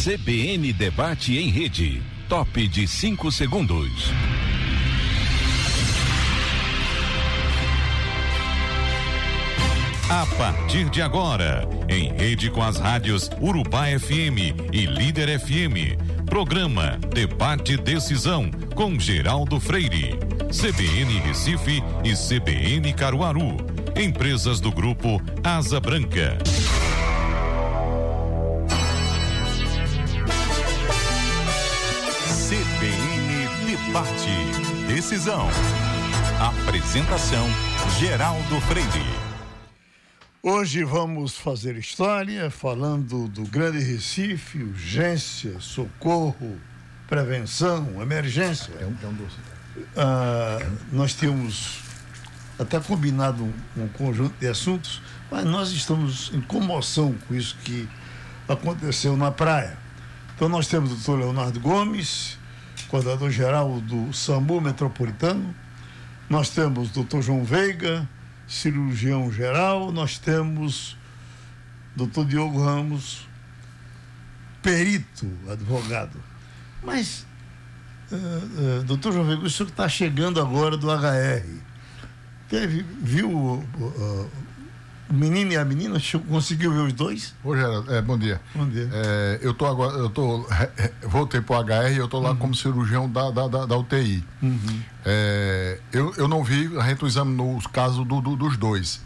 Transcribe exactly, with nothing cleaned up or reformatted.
C B N Debate em Rede. Top de cinco segundos. A partir de agora, em rede com as rádios Urubá F M e Líder F M, programa Debate Decisão com Geraldo Freire, C B N Recife e C B N Caruaru, empresas do grupo Asa Branca. C B N Debate Decisão. Apresentação Geraldo Freire. Hoje vamos fazer história falando do Grande Recife, urgência, socorro, prevenção, emergência. É um, é um doce. Ah, nós temos até combinado um, um conjunto de assuntos, mas nós estamos em comoção com isso que aconteceu na praia. Então nós temos o doutor Leonardo Gomes, coordenador-geral do SAMU Metropolitano, nós temos o doutor João Veiga, cirurgião geral, nós temos doutor Diogo Ramos, perito, advogado. Mas, uh, uh, doutor João Veiga, o senhor que está chegando agora do H R, teve, viu uh, uh, o menino e a menina? Conseguiu ver os dois? Ô, Geraldo, é, bom dia. Bom dia. É, eu tô agora, eu tô, voltei pro H R e eu tô lá uhum. como cirurgião da, da, da, da U T I. Uhum. É, eu, eu não vi, a gente examinou os casos do, do, dos dois.